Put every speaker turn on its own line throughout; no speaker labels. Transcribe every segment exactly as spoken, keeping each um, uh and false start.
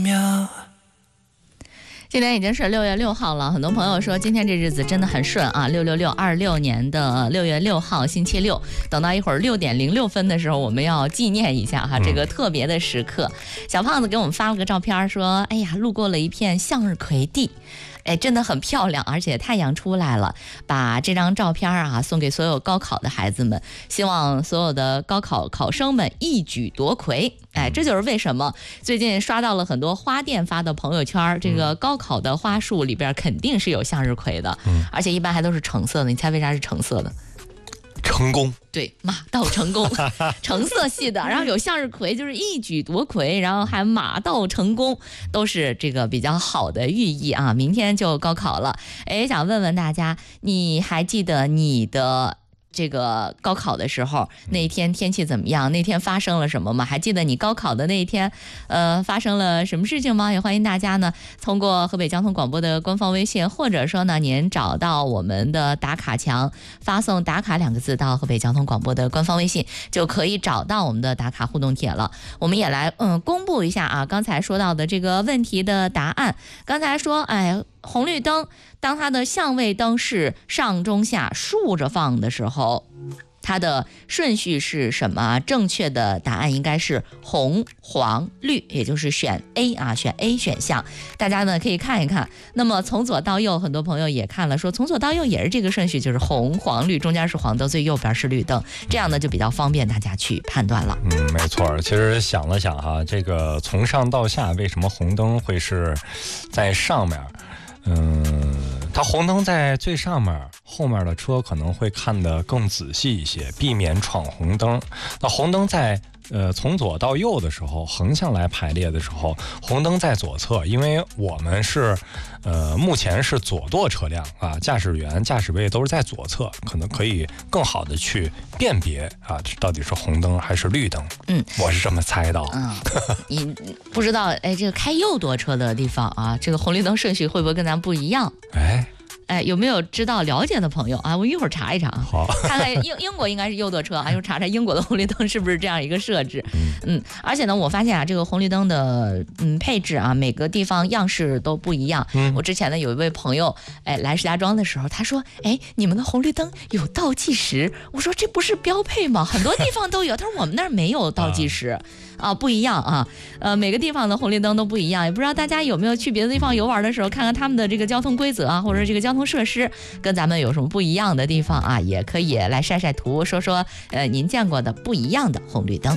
今天已经是六月六号了，很多朋友说今天这日子真的很顺啊！六六六二六年的六月六号星期六，等到一会儿六点零六分的时候，我们要纪念一下哈这个特别的时刻。小胖子给我们发了个照片，说：“哎呀，路过了一片向日葵地。”哎，真的很漂亮，而且太阳出来了。把这张照片啊送给所有高考的孩子们，希望所有的高考考生们一举夺魁。哎，这就是为什么最近刷到了很多花店发的朋友圈，这个高考的花束里边肯定是有向日葵的，嗯、而且一般还都是橙色的。你猜为啥是橙色的？
成功，
对，马到成功，橙色系的，然后有向日葵，就是一举夺魁，然后还马到成功，都是这个比较好的寓意啊。明天就高考了，哎，想问问大家，你还记得你的这个高考的时候那一天天气怎么样？那天发生了什么吗？还记得你高考的那一天呃发生了什么事情吗？也欢迎大家呢通过河北交通广播的官方微信，或者说呢您找到我们的打卡墙，发送打卡两个字到河北交通广播的官方微信，就可以找到我们的打卡互动帖了。我们也来嗯公布一下啊刚才说到的这个问题的答案。刚才说哎红绿灯当它的相位灯是上中下竖着放的时候，它的顺序是什么？正确的答案应该是红黄绿，也就是选 A 啊，选 A 选项。大家呢可以看一看。那么从左到右，很多朋友也看了，说从左到右也是这个顺序，就是红黄绿，中间是黄灯，最右边是绿灯，这样呢就比较方便大家去判断了。
嗯，没错。其实想了想哈，这个从上到下，为什么红灯会是在上面？嗯，它红灯在最上面，后面的车可能会看得更仔细一些，避免闯红灯。那红灯在呃从左到右的时候，横向来排列的时候，红灯在左侧，因为我们是呃目前是左舵车辆啊，驾驶员驾驶位都是在左侧，可能可以更好的去辨别啊，到底是红灯还是绿灯。嗯，我是这么猜到。
嗯，你不知道哎，这个开右舵车的地方啊，这个红绿灯顺序会不会跟咱不一样？
哎。
哎，有没有知道了解的朋友啊？我一会儿查一查，
好，
看看英英国应该是右舵车啊，又查查英国的红绿灯是不是这样一个设置。嗯嗯，而且呢，我发现啊，这个红绿灯的嗯配置啊，每个地方样式都不一样。嗯，我之前呢有一位朋友，哎，来石家庄的时候，他说，哎，你们的红绿灯有倒计时？我说这不是标配吗？很多地方都有。他说我们那儿没有倒计时。啊，不一样啊，呃，每个地方的红绿灯都不一样，也不知道大家有没有去别的地方游玩的时候，看看他们的这个交通规则啊，或者这个交通设施跟咱们有什么不一样的地方啊，也可以来晒晒图，说说呃您见过的不一样的红绿灯。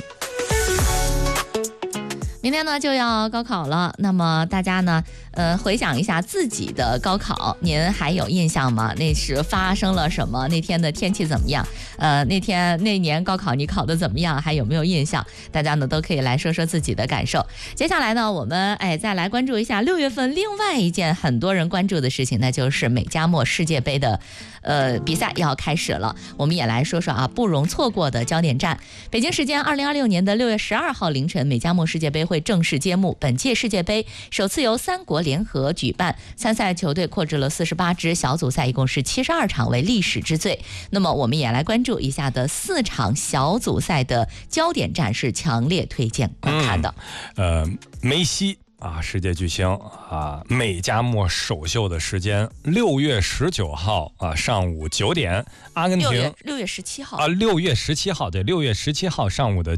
明天呢就要高考了，那么大家呢，呃，回想一下自己的高考，您还有印象吗？那时发生了什么？那天的天气怎么样？呃，那天那年高考你考得怎么样？还有没有印象？大家呢都可以来说说自己的感受。接下来呢，我们哎再来关注一下六月份另外一件很多人关注的事情，那就是美加墨世界杯的呃比赛要开始了。我们也来说说啊不容错过的焦点战。北京时间二零二六年的六月十二号凌晨，美加墨世界杯会正式揭幕。本届世界杯首次由三国联合举办，参赛球队扩至了四十八支，小组赛一共是七十二场，为历史之最。那么我们也来关注一下的四场小组赛的焦点战，是强烈推荐观看的。
嗯、呃，梅西啊，世界巨星啊，美加墨首秀的时间六月十九号啊上午九点，阿根廷
六月十七号
啊，六月十七号对，六月十七号上午的